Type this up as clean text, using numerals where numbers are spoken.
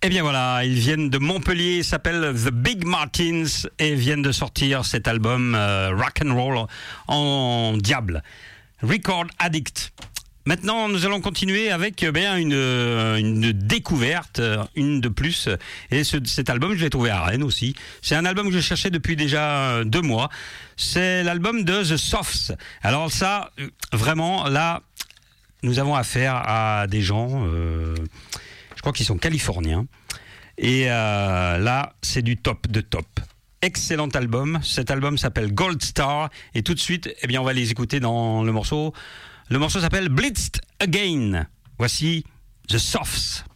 Eh bien voilà, ils viennent de Montpellier, ils s'appellent The Big Martins et viennent de sortir cet album rock and roll en diable, Record Addict. Maintenant, nous allons continuer avec une découverte, une de plus. Et cet album, je l'ai trouvé à Rennes aussi. C'est un album que je cherchais depuis déjà 2 mois. C'est l'album de The Softs. Alors ça, vraiment, là, nous avons affaire à des gens, je crois qu'ils sont californiens. Et là, c'est du top de top. Excellent album. Cet album s'appelle Gold Star. Et tout de suite, eh bien, on va les écouter dans le morceau. Le morceau s'appelle Blitzed Again. Voici The Softs.